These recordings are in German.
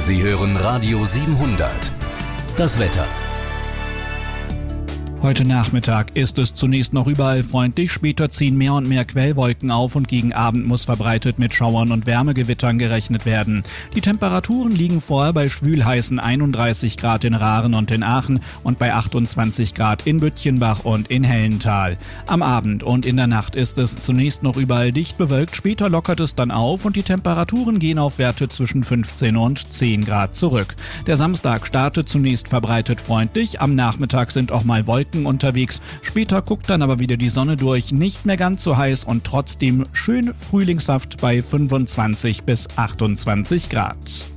Sie hören Radio 700. Das Wetter. Heute Nachmittag ist es zunächst noch überall freundlich, später ziehen mehr und mehr Quellwolken auf und gegen Abend muss verbreitet mit Schauern und Wärmegewittern gerechnet werden. Die Temperaturen liegen vorher bei schwülheißen 31 Grad in Rahren und in Aachen und bei 28 Grad in Bütchenbach und in Hellental. Am Abend und in der Nacht ist es zunächst noch überall dicht bewölkt, später lockert es dann auf und die Temperaturen gehen auf Werte zwischen 15 und 10 Grad zurück. Der Samstag startet zunächst verbreitet freundlich, am Nachmittag sind auch mal Wolken unterwegs. Später guckt dann aber wieder die Sonne durch, nicht mehr ganz so heiß und trotzdem schön frühlingshaft bei 25 bis 28 Grad.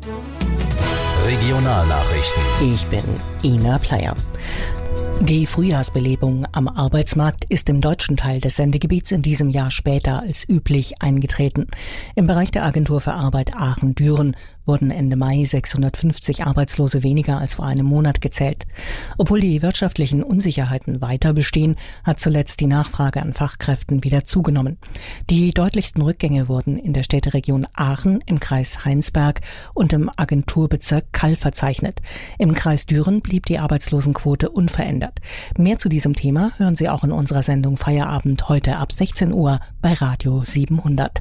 Regionalnachrichten. Ich bin Ina Pleyer. Die Frühjahrsbelebung am Arbeitsmarkt ist im deutschen Teil des Sendegebiets in diesem Jahr später als üblich eingetreten. Im Bereich der Agentur für Arbeit Aachen-Düren wurden Ende Mai 650 Arbeitslose weniger als vor einem Monat gezählt. Obwohl die wirtschaftlichen Unsicherheiten weiter bestehen, hat zuletzt die Nachfrage an Fachkräften wieder zugenommen. Die deutlichsten Rückgänge wurden in der Städteregion Aachen, im Kreis Heinsberg und im Agenturbezirk Kall verzeichnet. Im Kreis Düren blieb die Arbeitslosenquote unverändert. Mehr zu diesem Thema hören Sie auch in unserer Sendung Feierabend heute ab 16 Uhr bei Radio 700.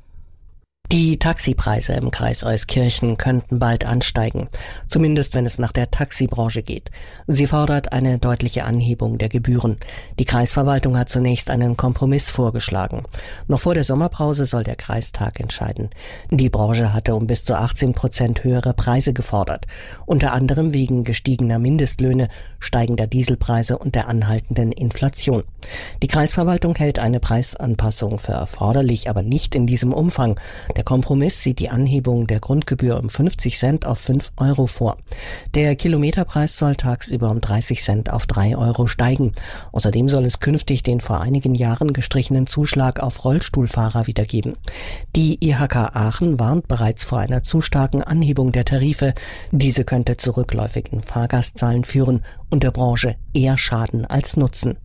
Die Taxipreise im Kreis Euskirchen könnten bald ansteigen, zumindest wenn es nach der Taxibranche geht. Sie fordert eine deutliche Anhebung der Gebühren. Die Kreisverwaltung hat zunächst einen Kompromiss vorgeschlagen. Noch vor der Sommerpause soll der Kreistag entscheiden. Die Branche hatte um bis zu 18% höhere Preise gefordert, unter anderem wegen gestiegener Mindestlöhne, steigender Dieselpreise und der anhaltenden Inflation. Die Kreisverwaltung hält eine Preisanpassung für erforderlich, aber nicht in diesem Umfang. Der Kompromiss sieht die Anhebung der Grundgebühr um 50 Cent auf 5 Euro vor. Der Kilometerpreis soll tagsüber um 30 Cent auf 3 Euro steigen. Außerdem soll es künftig den vor einigen Jahren gestrichenen Zuschlag auf Rollstuhlfahrer wieder geben. Die IHK Aachen warnt bereits vor einer zu starken Anhebung der Tarife. Diese könnte zu rückläufigen Fahrgastzahlen führen und der Branche eher Schaden als Nutzen.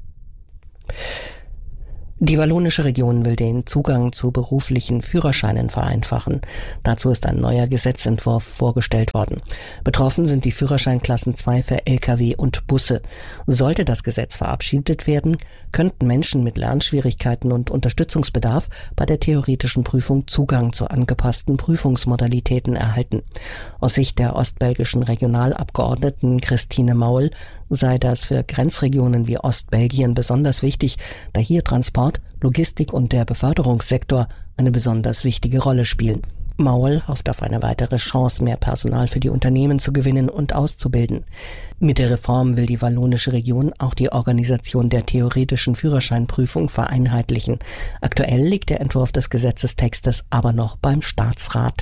Die wallonische Region will den Zugang zu beruflichen Führerscheinen vereinfachen. Dazu ist ein neuer Gesetzentwurf vorgestellt worden. Betroffen sind die Führerscheinklassen 2 für Lkw und Busse. Sollte das Gesetz verabschiedet werden, könnten Menschen mit Lernschwierigkeiten und Unterstützungsbedarf bei der theoretischen Prüfung Zugang zu angepassten Prüfungsmodalitäten erhalten. Aus Sicht der ostbelgischen Regionalabgeordneten Christine Maul sei das für Grenzregionen wie Ostbelgien besonders wichtig, da hier Transport, Logistik und der Beförderungssektor eine besonders wichtige Rolle spielen. Maul hofft auf eine weitere Chance, mehr Personal für die Unternehmen zu gewinnen und auszubilden. Mit der Reform will die wallonische Region auch die Organisation der theoretischen Führerscheinprüfung vereinheitlichen. Aktuell liegt der Entwurf des Gesetzestextes aber noch beim Staatsrat.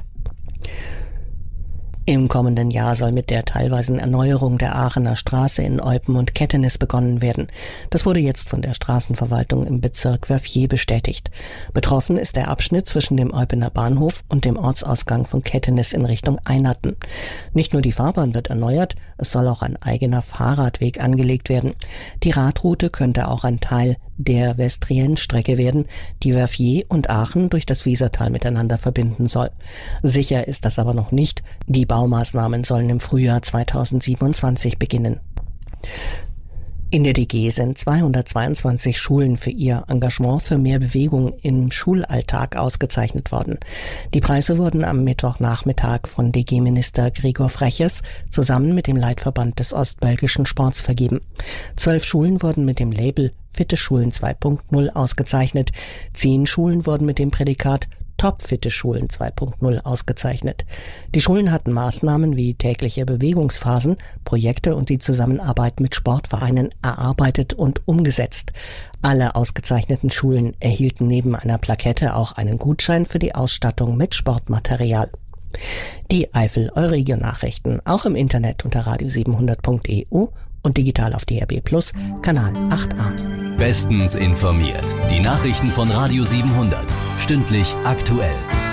Im kommenden Jahr soll mit der teilweisen Erneuerung der Aachener Straße in Eupen und Kettenis begonnen werden. Das wurde jetzt von der Straßenverwaltung im Bezirk Verviers bestätigt. Betroffen ist der Abschnitt zwischen dem Eupener Bahnhof und dem Ortsausgang von Kettenis in Richtung Einerten. Nicht nur die Fahrbahn wird erneuert, es soll auch ein eigener Fahrradweg angelegt werden. Die Radroute könnte auch ein Teil der Vestrienne-Strecke werden, die Verviers und Aachen durch das Wesertal miteinander verbinden soll. Sicher ist das aber noch nicht. Die Baumaßnahmen sollen im Frühjahr 2027 beginnen. In der DG sind 222 Schulen für ihr Engagement für mehr Bewegung im Schulalltag ausgezeichnet worden. Die Preise wurden am Mittwochnachmittag von DG-Minister Gregor Freches zusammen mit dem Leitverband des ostbelgischen Sports vergeben. 12 Schulen wurden mit dem Label Fitte Schulen 2.0 ausgezeichnet. 10 Schulen wurden mit dem Prädikat Top-Fitte Schulen 2.0 ausgezeichnet. Die Schulen hatten Maßnahmen wie tägliche Bewegungsphasen, Projekte und die Zusammenarbeit mit Sportvereinen erarbeitet und umgesetzt. Alle ausgezeichneten Schulen erhielten neben einer Plakette auch einen Gutschein für die Ausstattung mit Sportmaterial. Die Eifel Euregio-Nachrichten auch im Internet unter radio700.eu und digital auf DRB+, Kanal 8a. Bestens informiert. Die Nachrichten von Radio 700. Stündlich aktuell.